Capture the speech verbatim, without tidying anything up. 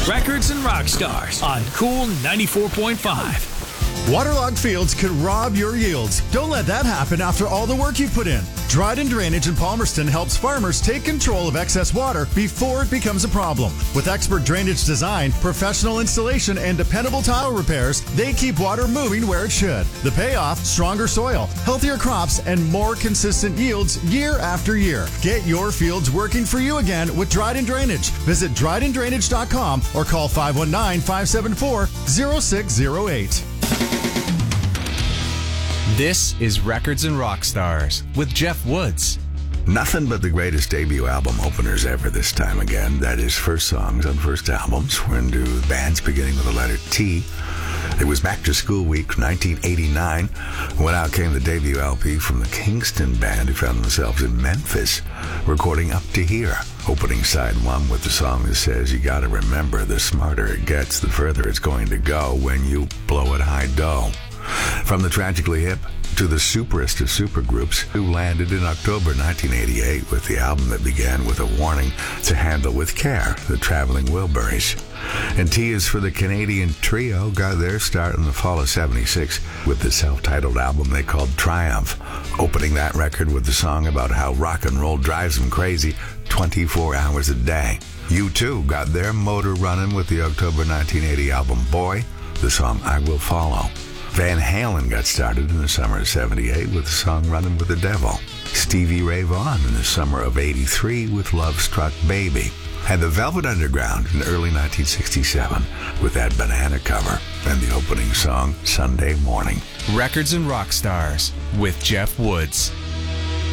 Records and Rock Stars on Cool ninety-four point five. Waterlogged fields could rob your yields. Don't let that happen after all the work you've put in. Dryden Drainage in Palmerston helps farmers take control of excess water before it becomes a problem. With expert drainage design, professional installation, and dependable tile repairs, they keep water moving where it should. The payoff, stronger soil, healthier crops, and more consistent yields year after year. Get your fields working for you again with Dryden Drainage. Visit dryden drainage dot com or call five one nine, five seven four, zero six zero eight. This is Records and Rock Stars with Jeff Woods. Nothing but the greatest debut album openers ever this time again. That is first songs on first albums. We're into bands beginning with the letter T. It was Back to School Week, nineteen eighty-nine, when out came the debut L P from the Kingston Band, who found themselves in Memphis, recording Up to Here, opening side one with the song that says, you gotta remember, the smarter it gets, the further it's going to go when you blow it high dough. From the Tragically Hip to the superest of supergroups, who landed in October nineteen eighty-eight with the album that began with a warning to handle with care, the Traveling Wilburys. And T is for the Canadian trio, got their start in the fall of seventy-six with the self-titled album they called Triumph, opening that record with the song about how rock and roll drives them crazy twenty-four hours a day. U two got their motor running with the October nineteen eighty album Boy, the song I Will Follow. Van Halen got started in the summer of seventy-eight with the song Runnin' with the Devil. Stevie Ray Vaughan in the summer of eighty-three with Love Struck Baby. And the Velvet Underground in early nineteen sixty-seven with that Banana cover and the opening song Sunday Morning. Records and Rock Stars with Jeff Woods.